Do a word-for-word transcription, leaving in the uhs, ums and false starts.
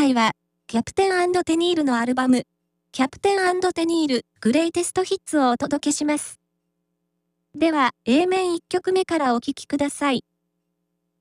回は、キャプテン&テニールのアルバム、キャプテン&テニールグレイテストヒッツをお届けします。では、A 面いっきょくめからお聴きください。